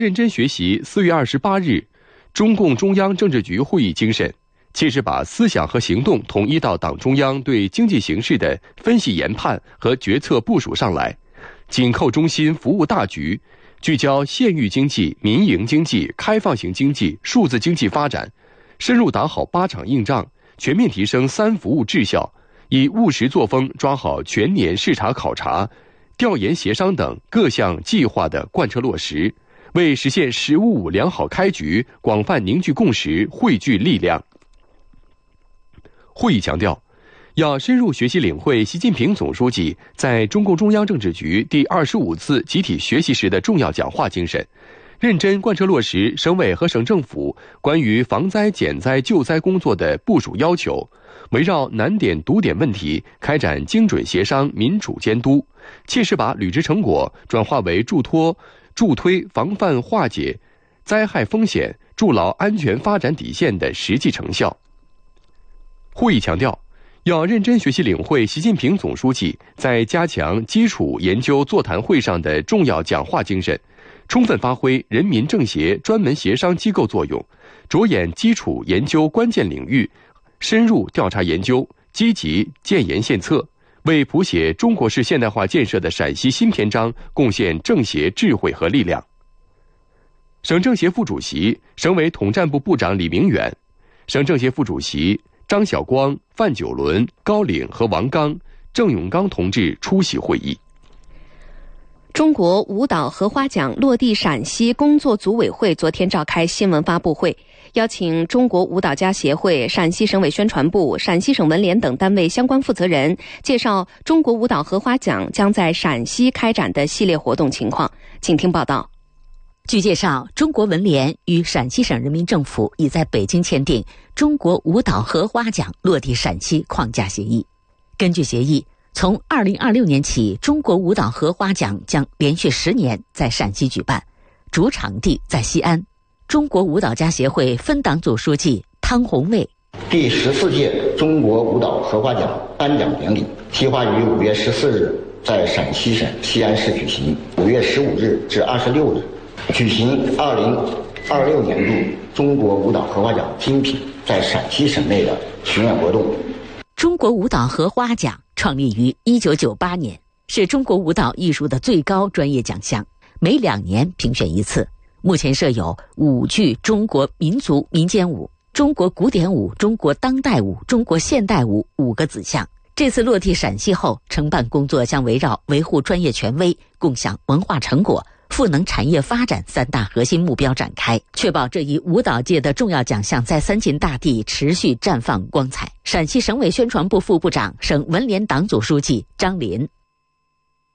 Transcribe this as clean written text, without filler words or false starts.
认真学习4月28日中共中央政治局会议精神，切实把思想和行动统一到党中央对经济形势的分析研判和决策部署上来，紧扣中心服务大局，聚焦县域经济、民营经济、开放型经济、数字经济发展，深入打好8场硬仗，全面提升3服务质效，以务实作风抓好全年视察考察、调研协商等各项计划的贯彻落实，为实现“十五五”良好开局广泛凝聚共识、汇聚力量。会议强调，要深入学习领会习近平总书记在中共中央政治局第25次集体学习时的重要讲话精神，认真贯彻落实省委和省政府关于防灾减灾救灾工作的部署要求，围绕难点堵点问题开展精准协商、民主监督，切实把履职成果转化为助推防范化解灾害风险、筑牢安全发展底线的实际成效。会议强调，要认真学习领会习近平总书记在加强基础研究座谈会上的重要讲话精神，充分发挥人民政协专门协商机构作用，着眼基础研究关键领域，深入调查研究，积极建言献策，为谱写中国式现代化建设的陕西新篇章贡献政协智慧和力量。省政协副主席、省委统战部部长李明远，省政协副主席张晓光、范九伦、高岭和王刚、郑永刚同志出席会议。 中国舞蹈荷花奖落地陕西工作组委会昨天召开新闻发布会，邀请中国舞蹈家协会、陕西省委宣传部、陕西省文联等单位相关负责人介绍中国舞蹈荷花奖将在陕西开展的系列活动情况。请听报道。 据介绍，中国文联与陕西省人民政府已在北京签订中国舞蹈荷花奖落地陕西框架协议。根据协议，从2026年起，中国舞蹈荷花奖将连续10年在陕西举办，主场地在西安。中国舞蹈家协会分党组书记汤红卫： 第14届中国舞蹈荷花奖颁奖典礼计划于5月14日在陕西省西安市举行，5月15日至26日举行2026年度中国舞蹈荷花奖精品在陕西省内的巡演活动。 中国舞蹈荷花奖创立于1998年，是中国舞蹈艺术的最高专业奖项，每2年评选一次。目前设有舞剧、中国民族民间舞、中国古典舞、中国当代舞、中国现代舞5个子项。这次落地陕西后，承办工作将围绕维护专业权威、共享文化成果、赋能产业发展3大核心目标展开，确保这一舞蹈界的重要奖项在三秦大地持续绽放光彩。陕西省委宣传部副部长、省文联党组书记张林：